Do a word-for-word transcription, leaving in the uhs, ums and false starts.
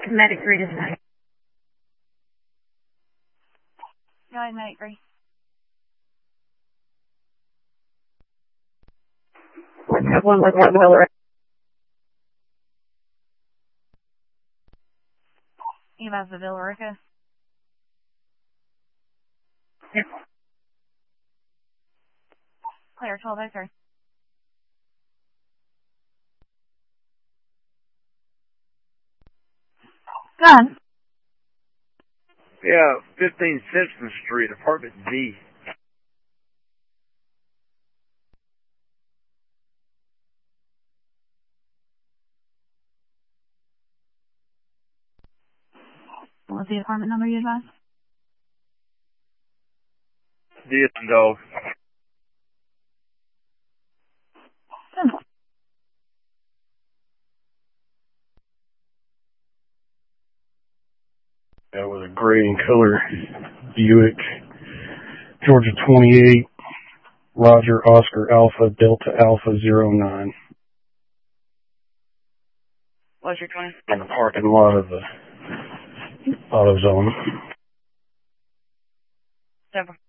Medic three to nine. Go ahead, Medic three. Have one with one Villa. Eva's the Villa Rica. Yep. Clear twelve oh three. Gun. Yeah, fifteen Simpson Street, apartment D. What was the apartment number you advised? D is in dog. Simple. That was a gray and color Buick, Georgia twenty-eight, Roger Oscar Alpha Delta Alpha zero nine. What's your twenty? In the parking lot of the AutoZone. Simple.